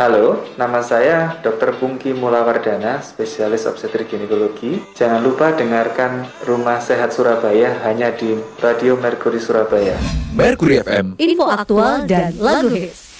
Halo, nama saya Dr. Pungki Mulawardana, spesialis obstetrik ginekologi. Jangan lupa dengarkan Rumah Sehat Surabaya hanya di Radio Mercury Surabaya. Mercury FM. Info aktual dan lagu hits.